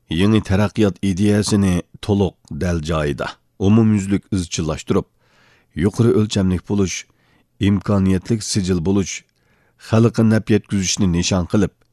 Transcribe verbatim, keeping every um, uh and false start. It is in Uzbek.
yangi taraqqiyot ideyasini to'liq dal joyida, umumyuzlik izchillashtirib, yuqori o'lchamlik bo'lish, imkoniyatlik sijil bo'lish, xalqqa naf yetkazishni nishon qilib,